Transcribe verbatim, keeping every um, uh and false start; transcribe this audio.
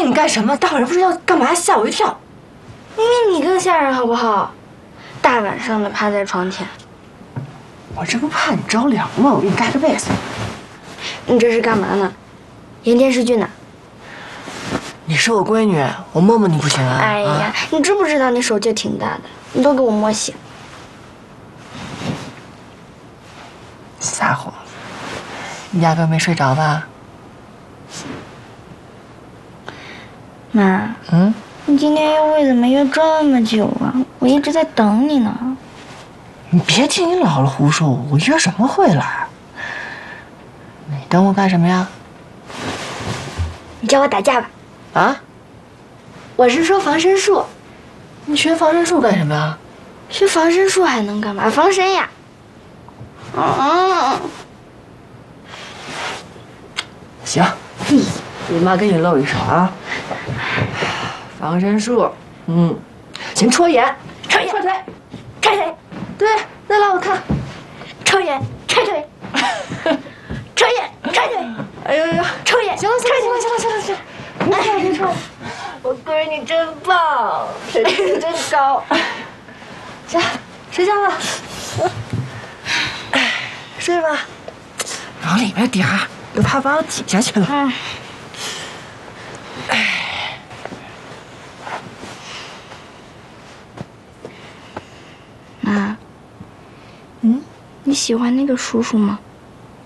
你干什么？大晚上不知道干嘛，吓我一跳。 明明你更吓人好不好？大晚上的趴在床前。 我这不怕你着凉吗？我给你盖个被子。 你这是干嘛呢？演电视剧呢？ 你是我闺女，我摸摸你不行啊？ 哎呀，啊、你知不知道你手劲挺大的？你都给我摸醒。 撒谎！你压根没睡着吧？ 妈， 嗯， 你今天约会怎么约这么久啊？我一直在等你呢。 你别听你姥姥胡说，我约什么会来？你等我干什么呀？ 你教我打架吧。 啊？ 我是说防身术。 你学防身术干什么呀？ 学防身术还能干嘛？防身呀。嗯。 行，你妈给你露一手啊。防身术，嗯，先戳眼， 戳眼， 戳腿， 踹腿， 对，再来我看， 戳眼，踹腿，戳眼，踹腿， 哎呦呦， 戳眼， 行了行了行了行了行了行了，别踹别踹，我闺女真棒，水平真高。行，睡觉吧。哎，睡吧，往里面点儿，又怕把我挤下去了。 嗯。妈， 嗯， 你喜欢那个叔叔吗？